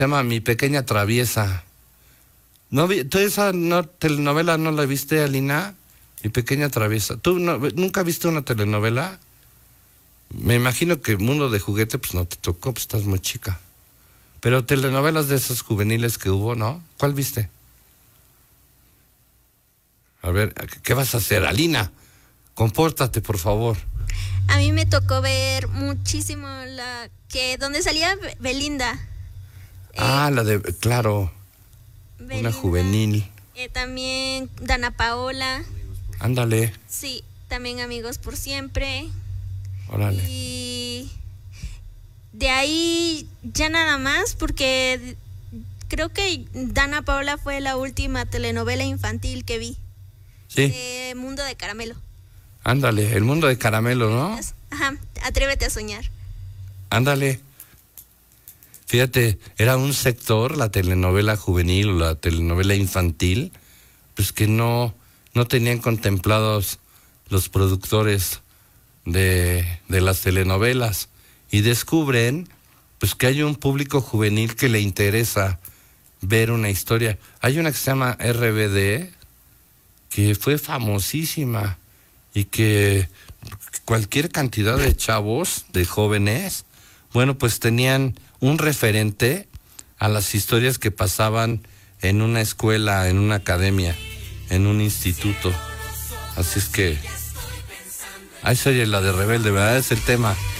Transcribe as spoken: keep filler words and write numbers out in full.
Se llama Mi Pequeña Traviesa. ¿No vi, ¿Tú esa no, telenovela no la viste, Alina? Mi Pequeña Traviesa. ¿Tú no, nunca viste una telenovela? Me imagino que Mundo de Juguete pues no te tocó, pues estás muy chica. Pero telenovelas de esas juveniles que hubo, ¿no? ¿Cuál viste? A ver, ¿qué vas a hacer, Alina? Compórtate, por favor. A mí me tocó ver muchísimo la que donde salía Belinda. Ah, eh, la de, claro, Belinda, una juvenil. Eh, también Dana Paola. Ándale. Sí, también Amigos por Siempre. Órale. Y de ahí ya nada más, porque creo que Dana Paola fue la última telenovela infantil que vi. Sí. De Mundo de Caramelo. Ándale, El Mundo de Caramelo, ¿no? Ajá, Atrévete a Soñar. Ándale. Fíjate, era un sector, la telenovela juvenil o la telenovela infantil, pues que no, no tenían contemplados los productores de, de las telenovelas, y descubren pues que hay un público juvenil que le interesa ver una historia. Hay una que se llama R B D, que fue famosísima, y que cualquier cantidad de chavos, de jóvenes, bueno, pues tenían un referente a las historias que pasaban en una escuela, en una academia, en un instituto. Así es que ahí se oye la de Rebelde, ¿verdad? Es el tema.